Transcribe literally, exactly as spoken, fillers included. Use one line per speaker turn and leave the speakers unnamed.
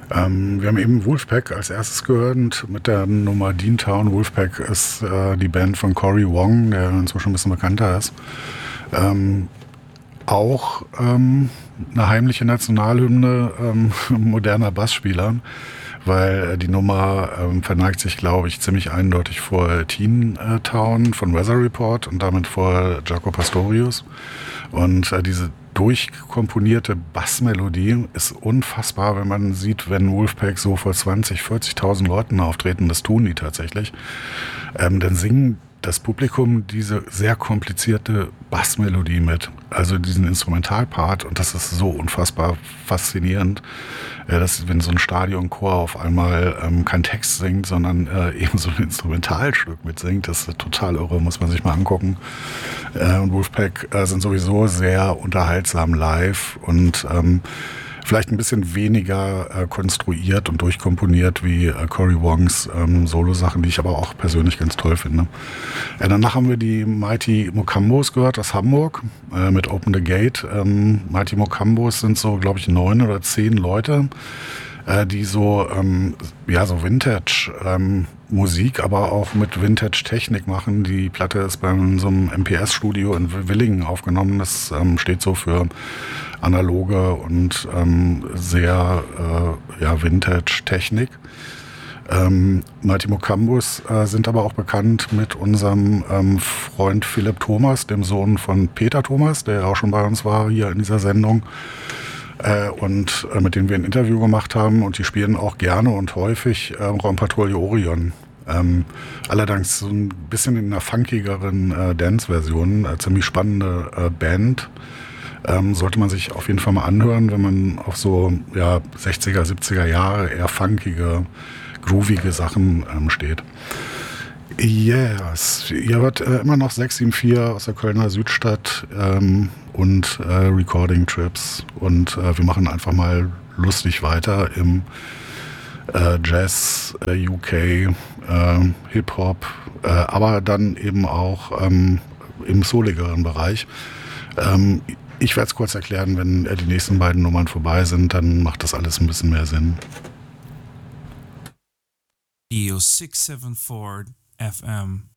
Ähm, wir haben eben Wolfpack als erstes gehört und mit der Nummer Dean Town. Wolfpack ist äh, die Band von Cory Wong, der inzwischen ein bisschen bekannter ist. Ähm, auch ähm, eine heimliche Nationalhymne ähm, moderner Bassspieler, weil äh, die Nummer ähm, verneigt sich, glaube ich, ziemlich eindeutig vor Teen äh, Town von Weather Report und damit vor Jaco Pastorius. Und äh, diese durchkomponierte Bassmelodie ist unfassbar, wenn man sieht, wenn Wolfpack so vor zwanzig, vierzigtausend Leuten auftreten, das tun die tatsächlich, ähm, dann singen das Publikum diese sehr komplizierte Bassmelodie mit, also diesen Instrumentalpart, und das ist so unfassbar faszinierend, äh, dass wenn so ein Stadionchor auf einmal ähm, kein Text singt, sondern äh, eben so ein Instrumentalstück mitsingt, das ist total irre, muss man sich mal angucken. Äh, und Wolfpack äh, sind sowieso sehr unterhaltsam live und ähm, vielleicht ein bisschen weniger äh, konstruiert und durchkomponiert wie äh, Cory Wongs ähm, Solo-Sachen, die ich aber auch persönlich ganz toll finde. Äh, danach haben wir die Mighty Mocambos gehört aus Hamburg äh, mit Open the Gate. Ähm, Mighty Mocambos sind so, glaube ich, neun oder zehn Leute, äh, die so, ähm, ja, so Vintage ähm, Musik, aber auch mit Vintage-Technik machen. Die Platte ist bei so einem M P S-Studio in Willingen aufgenommen. Das ähm, steht so für analoge und ähm, sehr äh, ja, Vintage-Technik. Ähm, Mighty Mocambos äh, sind aber auch bekannt mit unserem ähm, Freund Philipp Thomas, dem Sohn von Peter Thomas, der ja auch schon bei uns war hier in dieser Sendung. Äh, und äh, mit denen wir ein Interview gemacht haben, und die spielen auch gerne und häufig äh, Raumpatrouille Orion. Ähm, allerdings so ein bisschen in einer funkigeren äh, Dance-Version, äh, ziemlich spannende äh, Band. Ähm, sollte man sich auf jeden Fall mal anhören, wenn man auf so ja, sechziger, siebziger Jahre eher funkige, groovige Sachen ähm, steht. Yes, ihr hört äh, immer noch sechs sieben vier aus der Kölner Südstadt ähm, und äh, Recording Trips, und äh, wir machen einfach mal lustig weiter im äh, Jazz, äh, U K, äh, Hip-Hop, äh, aber dann eben auch ähm, im souligeren Bereich. Ähm, ich werde es kurz erklären, wenn äh, die nächsten beiden Nummern vorbei sind, dann macht das alles ein bisschen mehr Sinn.
E O six seven four F M.